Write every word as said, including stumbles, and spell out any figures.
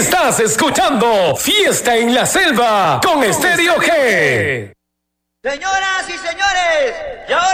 Estás escuchando Fiesta en la Selva con Estéreo G. Señoras y señores, ya